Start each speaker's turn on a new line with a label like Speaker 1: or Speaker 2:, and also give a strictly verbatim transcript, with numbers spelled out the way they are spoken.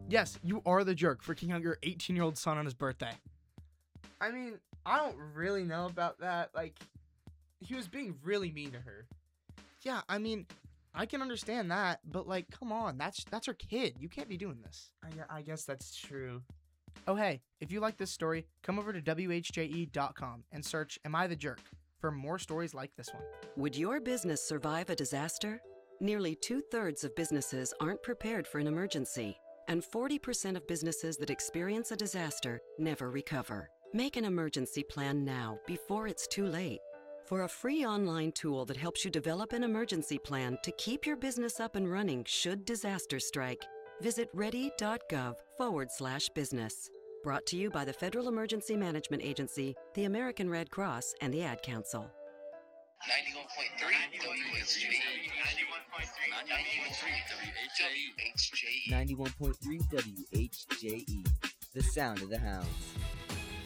Speaker 1: Yes, you are the jerk for kicking out your eighteen-year-old son on his birthday.
Speaker 2: I mean, I don't really know about that. Like, he was being really mean to her.
Speaker 1: Yeah, I mean, I can understand that, but like, come on, that's that's her kid. You can't be doing this.
Speaker 2: I, gue- I guess that's true.
Speaker 1: Oh, hey, if you like this story, come over to W H J E dot com and search Am I the Jerk for more stories like this one.
Speaker 3: Would your business survive a disaster? Nearly two-thirds of businesses aren't prepared for an emergency, and forty percent of businesses that experience a disaster never recover. Make an emergency plan now, before it's too late. For a free online tool that helps you develop an emergency plan to keep your business up and running should disaster strike, visit ready.gov forward slash business. Brought to you by the Federal Emergency Management Agency, the American Red Cross, and the Ad Council.
Speaker 4: ninety-one point three W H J E. ninety-one point three W H J E.
Speaker 5: ninety-one point three W H J E. The sound of the hounds.